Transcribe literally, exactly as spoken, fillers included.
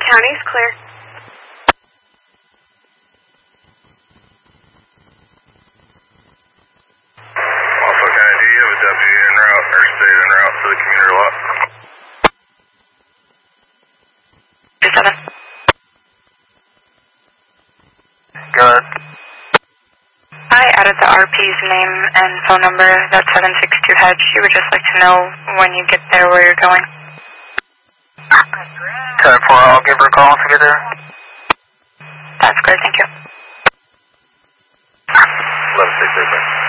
County's clear. Wausau County, do you have a deputy en route or state en route to the commuter lot? two seven. Good. I added the R P's name and phone number. That's seven six two Hedge. She would just like to know when you get there where you're going. ten four, I'll give her a call once I get there. That's great, thank you. eleven six eight.